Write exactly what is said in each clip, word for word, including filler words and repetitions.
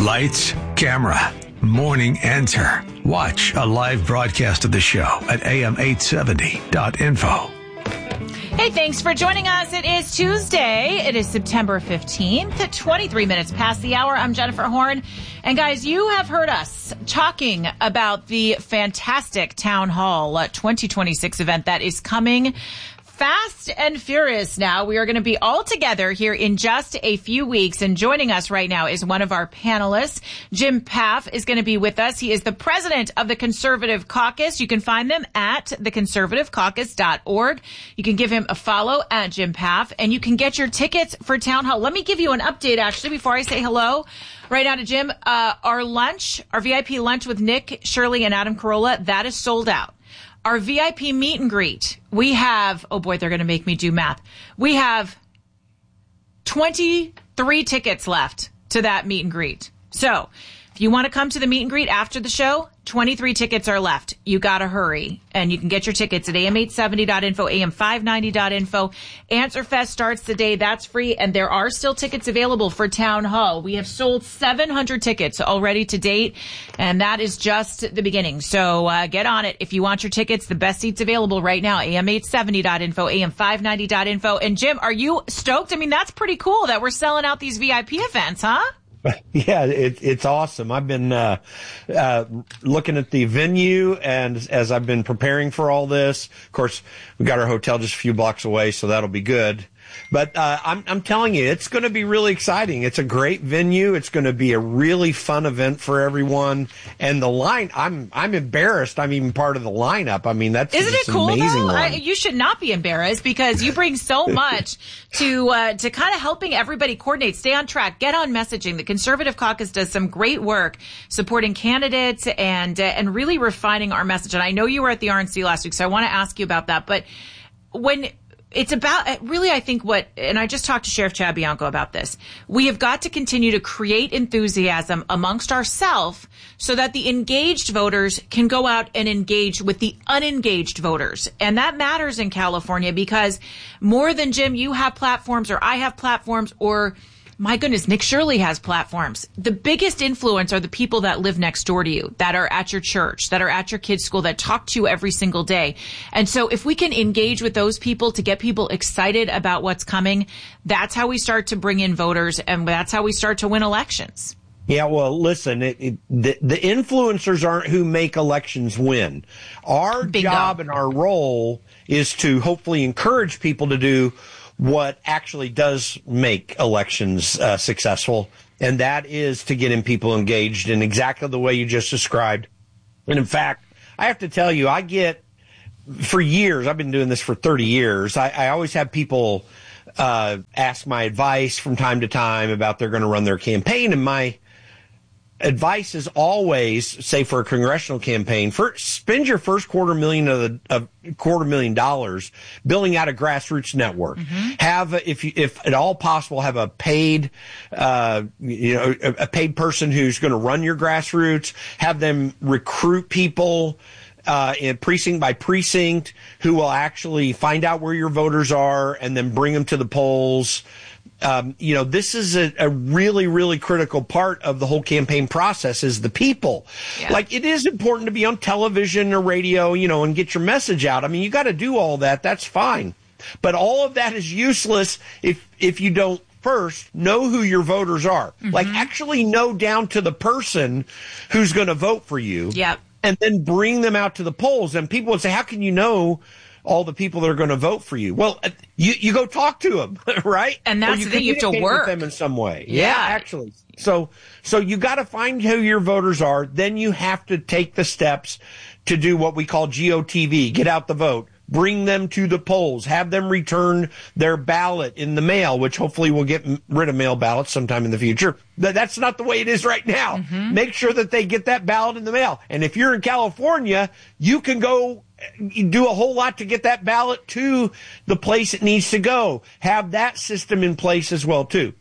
Lights, camera, morning enter. Watch a live broadcast of the show at A M eight seventy dot info. Hey, thanks for joining us. It is Tuesday. It is September fifteenth, twenty-three minutes past the hour. I'm Jennifer Horn. And guys, you have heard us talking about the fantastic Town Hall twenty twenty-six event that is coming fast and furious now. We are going to be all together here in just a few weeks. And joining us right now is one of our panelists. Jim Paff is going to be with us. He is the president of the Conservative Caucus. You can find them at the conservative caucus dot org. You can give him a follow at Jim Paff, and you can get your tickets for Town Hall. Let me give you an update, actually, before I say hello. Right now to Jim, uh, our lunch, our V I P lunch with Nick, Shirley, and Adam Carolla, that is sold out. Our V I P meet and greet, we have, oh boy, they're going to make me do math. We have twenty-three tickets left to that meet and greet. So if you want to come to the meet and greet after the show, twenty-three tickets are left. You got to hurry. And you can get your tickets at A M eight seventy dot info, A M five ninety dot info. Answer Fest starts today. That's free. And there are still tickets available for Town Hall. We have sold seven hundred tickets already to date. And that is just the beginning. So uh, get on it. If you want your tickets, the best seats available right now, A M eight seventy dot info, A M five ninety dot info. And Jim, are you stoked? I mean, that's pretty cool that we're selling out these V I P events, huh? Yeah, it, it's awesome. I've been uh, uh, looking at the venue, and as I've been preparing for all this, of course, we got our hotel just a few blocks away, so that'll be good. But uh, I'm, I'm telling you, it's going to be really exciting. It's a great venue. It's going to be a really fun event for everyone. And the line, I'm I'm embarrassed. I'm even part of the lineup. I mean, that's Isn't just it cool, an amazing though? one. I, you should not be embarrassed because you bring so much to uh, to kind of helping everybody coordinate, stay on track, get on messaging. The Conservative Caucus does some great work supporting candidates and uh, and really refining our message. And I know you were at the R N C last week, so I want to ask you about that. But when it's about really, I think what, and I just talked to Sheriff Chad Bianco about this. We have got to continue to create enthusiasm amongst ourselves so that the engaged voters can go out and engage with the unengaged voters. And that matters in California because more than Jim, you have platforms or I have platforms or my goodness, Nick Shirley has platforms. The biggest influence are the people that live next door to you, that are at your church, that are at your kids' school, that talk to you every single day. And so if we can engage with those people to get people excited about what's coming, that's how we start to bring in voters, and that's how we start to win elections. Yeah, well, listen, it, it, the, the influencers aren't who make elections win. Our Bingo. job and our role is to hopefully encourage people to do what actually does make elections uh, successful, and that is to get in people engaged in exactly the way you just described. And in fact, I have to tell you, I get, for years, I've been doing this for thirty years, I, I always have people uh, ask my advice from time to time about they're going to run their campaign, and my advice is always, say for a congressional campaign, first, spend your first quarter million of the of quarter million dollars building out a grassroots network. Mm-hmm. Have, if you, if at all possible, have a paid, uh, you know, a, a paid person who's going to run your grassroots. Have them recruit people uh, in precinct by precinct who will actually find out where your voters are and then bring them to the polls. Um, you know, this is a, a really, really critical part of the whole campaign process is the people. Yeah. Like, it is important to be on television or radio, you know, and get your message out. I mean, you got to do all that. That's fine. But all of that is useless if, if you don't first know who your voters are. Mm-hmm. Like, actually know down to the person who's going to vote for you. Yep. And then bring them out to the polls. And people would say, how can you know all the people that are going to vote for you? Well, you, you go talk to them, right? And that's you the thing, you have to work with them in some way. Yeah, yeah actually. So, so you got to find who your voters are. Then you have to take the steps to do what we call G O T V, get out the vote, bring them to the polls, have them return their ballot in the mail, which hopefully we'll get rid of mail ballots sometime in the future. But that's not the way it is right now. Mm-hmm. Make sure that they get that ballot in the mail. And if you're in California, you can go do a whole lot to get that ballot to the place it needs to go. Have that system in place as well, too.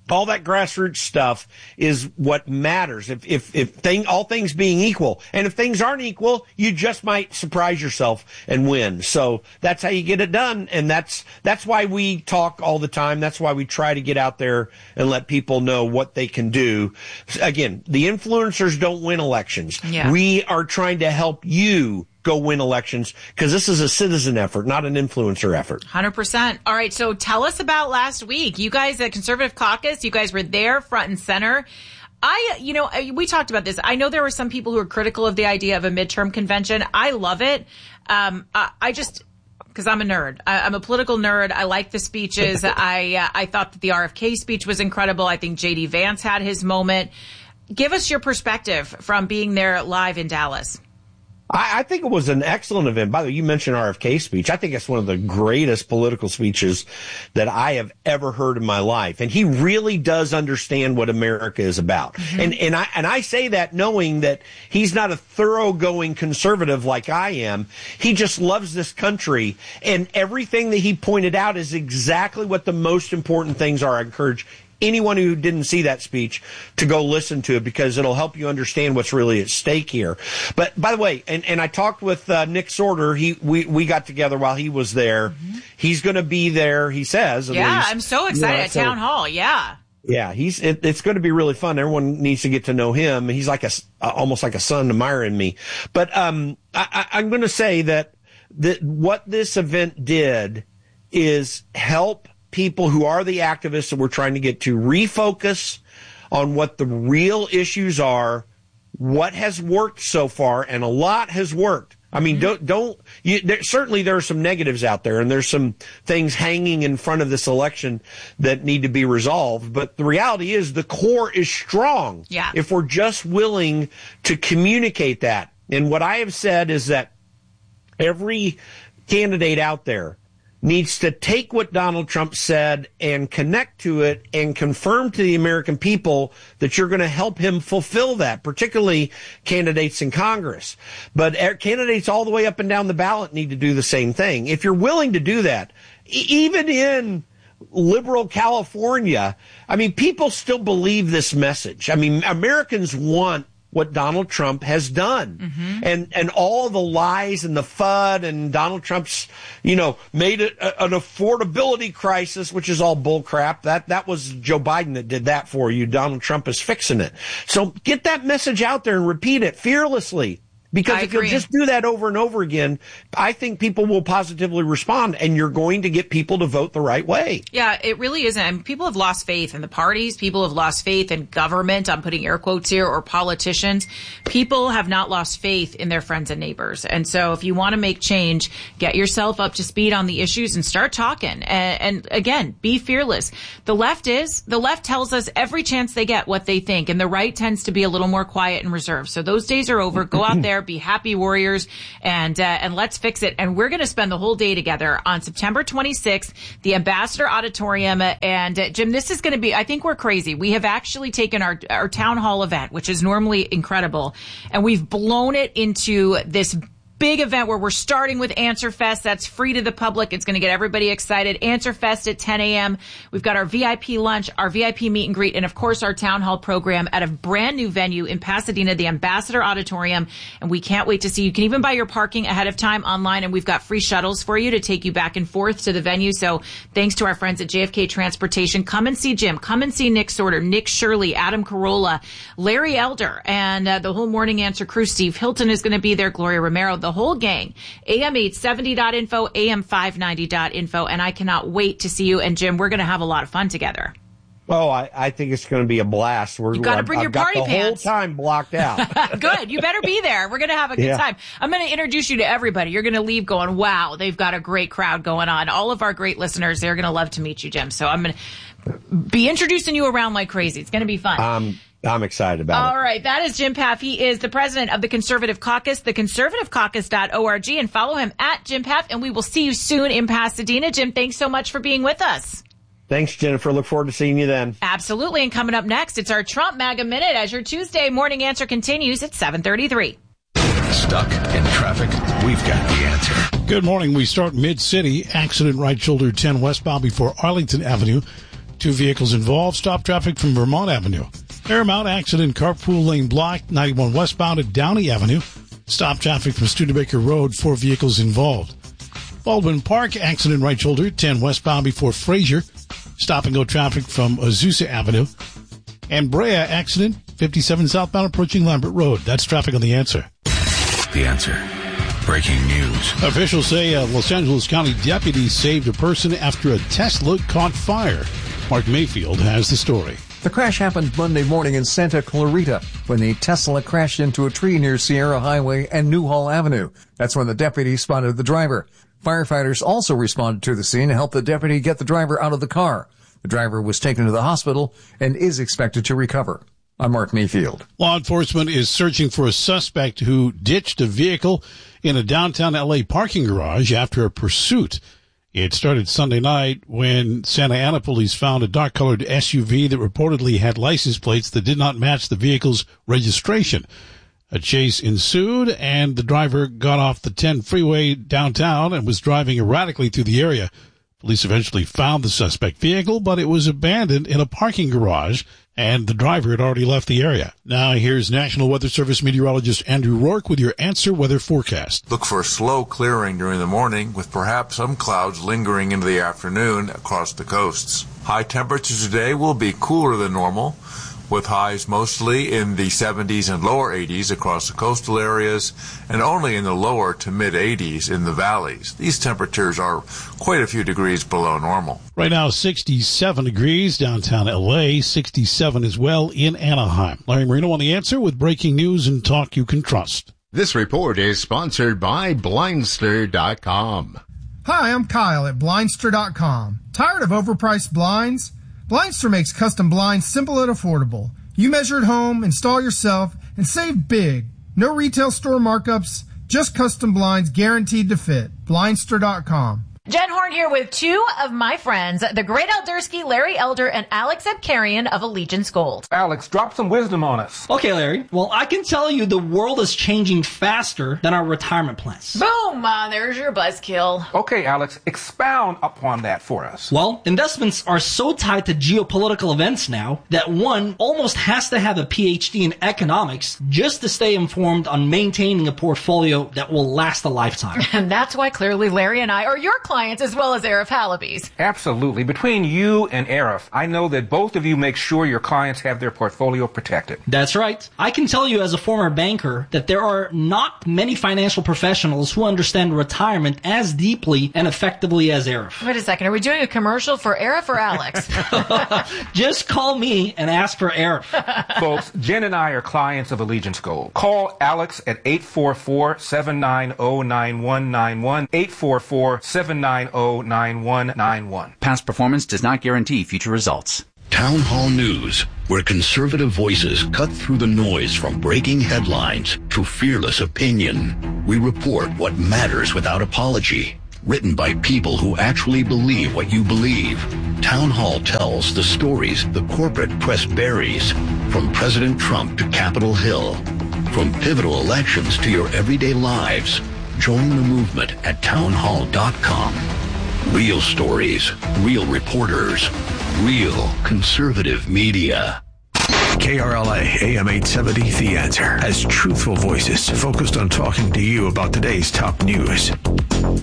All that grassroots stuff is what matters. If if if thing all things being equal, and if things aren't equal, you just might surprise yourself and win. So that's how you get it done, and that's that's why we talk all the time. That's why we try to get out there and let people know what they can do. Again, the influencers don't win elections. Yeah. We are trying to help you go win elections, because this is a citizen effort, not an influencer effort. one hundred percent. All right, so tell us about last week. You guys at Conservative Caucus, you guys were there front and center. I, you know, we talked about this. I know there were some people who were critical of the idea of a midterm convention. I love it. Um, I, I just... because I'm a nerd. I, I'm a political nerd. I like the speeches. I uh, I thought that the R F K speech was incredible. I think J D Vance had his moment. Give us your perspective from being there live in Dallas. I, I think it was an excellent event. By the way, you mentioned R F K speech. I think it's one of the greatest political speeches that I have ever heard in my life. And he really does understand what America is about. Mm-hmm. And, and I, and I say that knowing that he's not a thoroughgoing conservative like I am. He just loves this country. And everything that he pointed out is exactly what the most important things are. I encourage anyone who didn't see that speech to go listen to it, because it'll help you understand what's really at stake here. But by the way, and, and I talked with uh, Nick Sorter. He we, we got together while he was there. Mm-hmm. He's going to be there, he says. At yeah, least. I'm so excited You know, at so, Town Hall. Yeah. Yeah, he's it, it's going to be really fun. Everyone needs to get to know him. He's like a uh, almost like a son to Myra and me. But um, I, I, I'm going to say that that what this event did is help people who are the activists that we're trying to get to refocus on what the real issues are, what has worked so far, and a lot has worked. I mean, don't, don't, you, there, certainly there are some negatives out there, and there's some things hanging in front of this election that need to be resolved. But the reality is the core is strong. Yeah. If we're just willing to communicate that. And what I have said is that every candidate out there needs to take what Donald Trump said and connect to it and confirm to the American people that you're going to help him fulfill that, particularly candidates in Congress. But candidates all the way up and down the ballot need to do the same thing. If you're willing to do that, e- even in liberal California, I mean, people still believe this message. I mean, Americans want what Donald Trump has done. Mm-hmm. And and all the lies and the F U D and Donald Trump's, you know, made it a, an affordability crisis, which is all bull crap. That, that was Joe Biden that did that for you. Donald Trump is fixing it. So get that message out there and repeat it fearlessly. Because I if agree. you'll just do that over and over again, I think people will positively respond, and you're going to get people to vote the right way. Yeah, it really isn't. I mean, people have lost faith in the parties. People have lost faith in government. I'm putting air quotes here, or politicians. People have not lost faith in their friends and neighbors. And so if you want to make change, get yourself up to speed on the issues and start talking. And, and again, be fearless. The left is, the left tells us every chance they get what they think. And the right tends to be a little more quiet and reserved. So those days are over. Go out there. Be happy warriors, and uh, and let's fix it. And we're going to spend the whole day together on September twenty-sixth, the Ambassador Auditorium. And uh, Jim, this is going to be, I think we're crazy. We have actually taken our our town hall event, which is normally incredible, and we've blown it into this big event where we're starting with Answer Fest. That's free to the public. It's going to get everybody excited. Answer Fest at ten a.m. We've got our V I P lunch, our V I P meet and greet, and of course our town hall program at a brand new venue in Pasadena, the Ambassador Auditorium. And we can't wait to see you. You can even buy your parking ahead of time online, and we've got free shuttles for you to take you back and forth to the venue. So thanks to our friends at J F K Transportation. Come and see Jim. Come and see Nick Sorter, Nick Shirley, Adam Carolla, Larry Elder, and uh, the whole Morning Answer crew. Steve Hilton is going to be there, Gloria Romero, the whole gang. A M eight seventy dot info, A M five ninety dot info, and I cannot wait to see you. And Jim, we're going to have a lot of fun together. Oh, I, I think it's going to be a blast. We're, you got to bring I've your party got the pants. whole time blocked out. Good. You better be there. We're going to have a good yeah. time. I'm going to introduce you to everybody. You're going to leave going, wow, they've got a great crowd going on. All of our great listeners, they're going to love to meet you, Jim. So I'm going to be introducing you around like crazy. It's going to be fun. Um, I'm excited about All it. All right. That is Jim Paff. He is the president of the Conservative Caucus, the conservative caucus dot org, and follow him at Jim Paff. And we will see you soon in Pasadena. Jim, thanks so much for being with us. Thanks, Jennifer. Look forward to seeing you then. Absolutely. And coming up next, it's our Trump MAGA Minute as your Tuesday morning answer continues at seven thirty-three. Stuck in traffic? We've got the answer. Good morning. We start mid-city. Accident right shoulder ten westbound before Arlington Avenue. Two vehicles involved. Stop traffic from Vermont Avenue. Paramount accident, carpool lane blocked. ninety-one westbound at Downey Avenue. Stop traffic from Studebaker Road. Four vehicles involved. Baldwin Park accident, right shoulder, ten westbound before Fraser. Stop and go traffic from Azusa Avenue. And Brea accident, fifty-seven southbound approaching Lambert Road. That's traffic on The Answer. The Answer. Breaking news. Officials say a Los Angeles County deputy saved a person after a Tesla caught fire. Mark Mayfield has the story. The crash happened Monday morning in Santa Clarita when the Tesla crashed into a tree near Sierra Highway and Newhall Avenue. That's when the deputy spotted the driver. Firefighters also responded to the scene and helped the deputy get the driver out of the car. The driver was taken to the hospital and is expected to recover. I'm Mark Mayfield. Law enforcement is searching for a suspect who ditched a vehicle in a downtown L A parking garage after a pursuit. It started Sunday night when Santa Ana police found a dark-colored S U V that reportedly had license plates that did not match the vehicle's registration. A chase ensued, and the driver got off the ten freeway downtown and was driving erratically through the area. Police eventually found the suspect vehicle, but it was abandoned in a parking garage, and the driver had already left the area. Now here's National Weather Service meteorologist Andrew Rourke with your Answer Weather forecast. Look for slow clearing during the morning with perhaps some clouds lingering into the afternoon across the coasts. High temperatures today will be cooler than normal, with highs mostly in the seventies and lower eighties across the coastal areas and only in the lower to mid eighties in the valleys. These temperatures are quite a few degrees below normal. Right now, sixty-seven degrees downtown L A, sixty-seven as well in Anaheim. Larry Marino on The Answer with breaking news and talk you can trust. This report is sponsored by Blindster dot com. Hi, I'm Kyle at Blindster dot com. Tired of overpriced blinds? Blindster makes custom blinds simple and affordable. You measure at home, install yourself, and save big. No retail store markups, just custom blinds guaranteed to fit. Blindster dot com. Jen Horn here with two of my friends, the great Eldersky, Larry Elder, and Alex Abkarian of Allegiance Gold. Alex, drop some wisdom on us. Okay, Larry. Well, I can tell you the world is changing faster than our retirement plans. Boom! Uh, there's your buzzkill. Okay, Alex, expound upon that for us. Well, investments are so tied to geopolitical events now that one almost has to have a P H D in economics just to stay informed on maintaining a portfolio that will last a lifetime. And that's why clearly Larry and I are your clients as well as Arif Halaby's. Absolutely. Between you and Arif, I know that both of you make sure your clients have their portfolio protected. That's right. I can tell you as a former banker that there are not many financial professionals who understand retirement as deeply and effectively as Arif. Wait a second. Are we doing a commercial for Arif or Alex? Just call me and ask for Arif. Folks, Jen and I are clients of Allegiance Gold. Call Alex at eight four four, seven nine zero, nine one nine one, eight four four, seven nine zero, nine one nine one. Past performance does not guarantee future results. Town Hall News, where conservative voices cut through the noise from breaking headlines to fearless opinion. We report what matters without apology. Written by people who actually believe what you believe. Town Hall tells the stories the corporate press buries, from President Trump to Capitol Hill, from pivotal elections to your everyday lives. Join the movement at town hall dot com. Real stories, real reporters, real conservative media. K R L A A M eight seventy The Answer has truthful voices focused on talking to you about today's top news.